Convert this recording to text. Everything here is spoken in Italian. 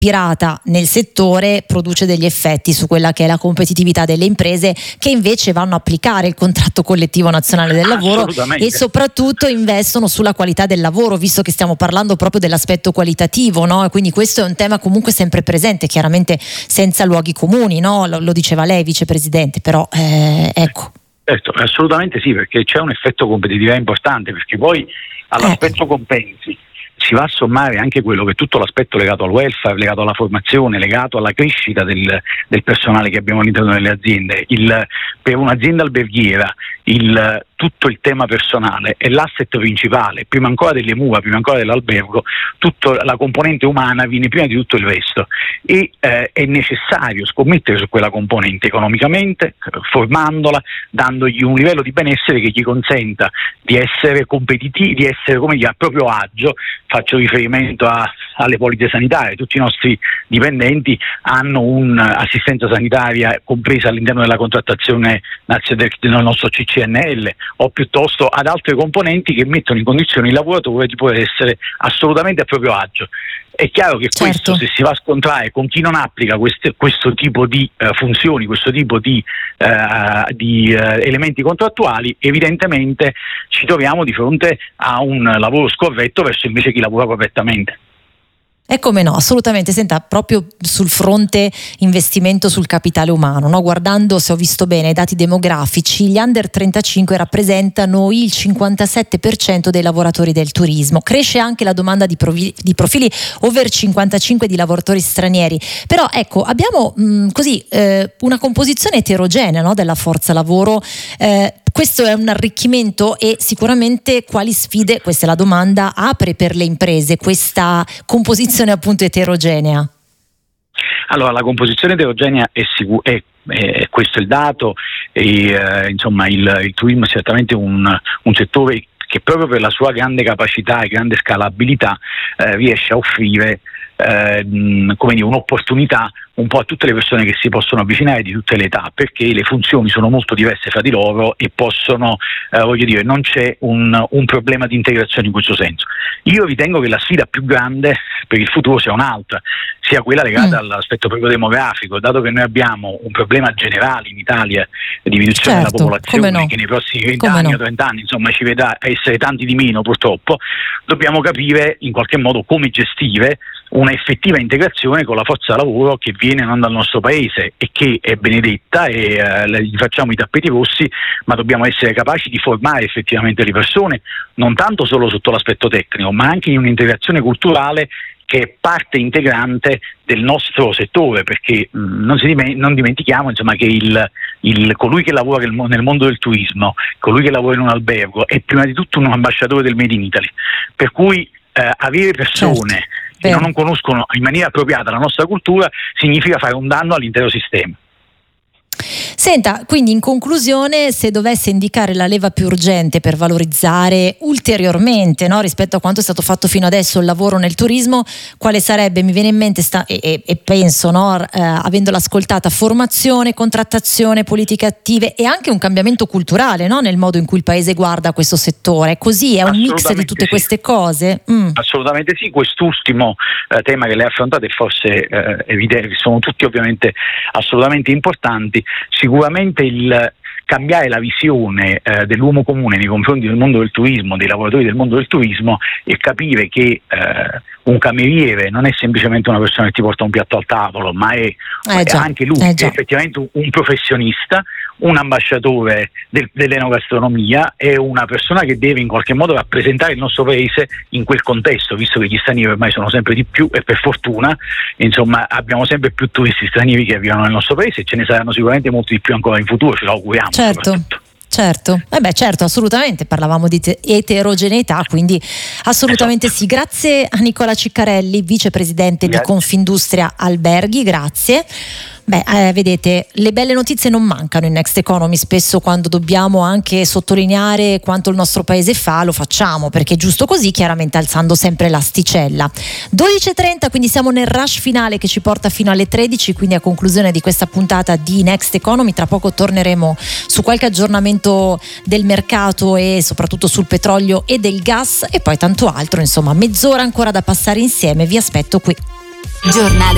ispirata nel settore produce degli effetti su quella che è la competitività delle imprese, che invece vanno a applicare il contratto collettivo nazionale del lavoro e soprattutto investono sulla qualità del lavoro, visto che stiamo parlando proprio dell'aspetto qualitativo, no? E quindi questo è un tema comunque sempre presente, chiaramente senza luoghi comuni, no? Lo diceva lei, vicepresidente, però ecco. Certo, assolutamente sì, perché c'è un effetto competitivo importante, perché poi all'aspetto compensi si va a sommare anche quello che è tutto l'aspetto legato al welfare, legato alla formazione, legato alla crescita del personale che abbiamo all'interno delle aziende. Per un'azienda alberghiera tutto il tema personale è l'asset principale, prima ancora delle MUA, prima ancora dell'albergo, tutta la componente umana viene prima di tutto il resto, e è necessario scommettere su quella componente economicamente, formandola, dandogli un livello di benessere che gli consenta di essere competitivi, di essere a proprio agio. Faccio riferimento alle polizze sanitarie, tutti i nostri dipendenti hanno un'assistenza sanitaria compresa all'interno della contrattazione del nostro CCNL, o piuttosto ad altre componenti che mettono in condizione il lavoratore di poter essere assolutamente a proprio agio. È chiaro che questo, se si va a scontrare con chi non applica questo tipo di funzioni, questo tipo di elementi contrattuali, evidentemente ci troviamo di fronte a un lavoro scorretto verso invece chi lavora correttamente. E come no, assolutamente. Senta, proprio sul fronte investimento sul capitale umano, no? Guardando, se ho visto bene, i dati demografici, gli under 35 rappresentano il 57% dei lavoratori del turismo. Cresce anche la domanda di profili over 55 di lavoratori stranieri. Però ecco, abbiamo una composizione eterogenea, no, della forza lavoro. Questo è un arricchimento, e sicuramente quali sfide, questa è la domanda, apre per le imprese questa composizione appunto eterogenea? Allora, la composizione eterogenea è questo il dato, insomma il turismo è certamente un settore che proprio per la sua grande capacità e grande scalabilità riesce a offrire un'opportunità un po' a tutte le persone che si possono avvicinare di tutte le età, perché le funzioni sono molto diverse fra di loro e possono, non c'è un problema di integrazione in questo senso. Io ritengo che la sfida più grande per il futuro sia un'altra, sia quella legata all'aspetto proprio demografico, dato che noi abbiamo un problema generale in Italia di riduzione della popolazione, che nei prossimi 20 anni o 30 anni ci vedrà essere tanti di meno purtroppo. Dobbiamo capire in qualche modo come gestire una effettiva integrazione con la forza lavoro che viene non dal nostro paese e che è benedetta, e gli facciamo i tappeti rossi, ma dobbiamo essere capaci di formare effettivamente le persone, non tanto solo sotto l'aspetto tecnico, ma anche in un'integrazione culturale che è parte integrante del nostro settore, perché non dimentichiamo che colui che lavora nel mondo del turismo, colui che lavora in un albergo, è prima di tutto un ambasciatore del Made in Italy, per cui avere persone che non conoscono in maniera appropriata la nostra cultura significa fare un danno all'intero sistema. Senta, quindi in conclusione, se dovesse indicare la leva più urgente per valorizzare ulteriormente, no, rispetto a quanto è stato fatto fino adesso il lavoro nel turismo, quale sarebbe? Mi viene in mente e penso, avendola ascoltata, formazione, contrattazione, politiche attive e anche un cambiamento culturale, no, nel modo in cui il paese guarda questo settore. Così è un mix di tutte queste cose? Assolutamente sì, quest'ultimo tema che lei ha affrontato è forse evidente, sono tutti ovviamente assolutamente importanti. Sicuramente il cambiare la visione dell'uomo comune nei confronti del mondo del turismo, dei lavoratori del mondo del turismo, e capire che un cameriere non è semplicemente una persona che ti porta un piatto al tavolo, ma è anche lui è effettivamente un professionista, un ambasciatore dell'enogastronomia, è una persona che deve in qualche modo rappresentare il nostro paese in quel contesto, visto che gli stranieri ormai sono sempre di più, e per fortuna abbiamo sempre più turisti stranieri che arrivano nel nostro paese, e ce ne saranno sicuramente molti di più ancora in futuro, ce lo auguriamo. Certo, assolutamente, parlavamo di eterogeneità, quindi assolutamente sì. Grazie a Nicola Ciccarelli, vicepresidente di Confindustria Alberghi, grazie. Vedete, le belle notizie non mancano in Next Economy. Spesso quando dobbiamo anche sottolineare quanto il nostro paese fa, lo facciamo, perché è giusto così, chiaramente alzando sempre l'asticella. 12:30, quindi siamo nel rush finale che ci porta fino alle 13, quindi a conclusione di questa puntata di Next Economy. Tra poco torneremo su qualche aggiornamento del mercato e soprattutto sul petrolio e del gas, e poi tanto altro, insomma, mezz'ora ancora da passare insieme. Vi aspetto qui. Giornale